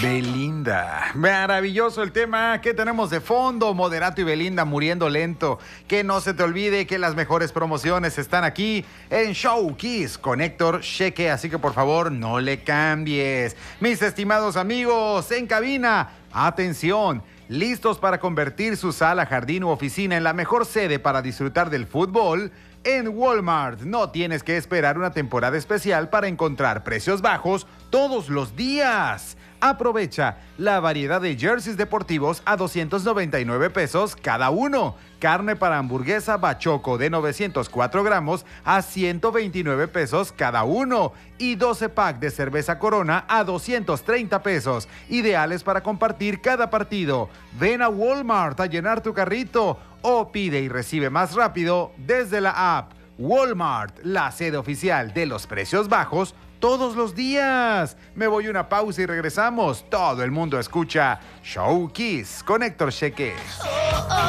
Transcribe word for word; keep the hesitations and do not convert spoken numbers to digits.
Belinda. Maravilloso el tema que tenemos de fondo. Moderato y Belinda muriendo lento. Que no se te olvide que las mejores promociones están aquí en Show Kiss con Héctor Cheque. Así que por favor no le cambies. Mis estimados amigos en cabina, atención. ¿Listos para convertir su sala, jardín u oficina en la mejor sede para disfrutar del fútbol? En Walmart no tienes que esperar una temporada especial para encontrar precios bajos todos los días. Aprovecha la variedad de jerseys deportivos a doscientos noventa y nueve pesos cada uno. Carne para hamburguesa Bachoco de novecientos cuatro gramos a ciento veintinueve pesos cada uno. Y doce pack de cerveza Corona a doscientos treinta pesos. Ideales para compartir cada partido. Ven a Walmart a llenar tu carrito o pide y recibe más rápido desde la app. Walmart, la sede oficial de los precios bajos todos los días. Me voy a una pausa y regresamos. Todo el mundo escucha Show Kiss con Héctor Cheque.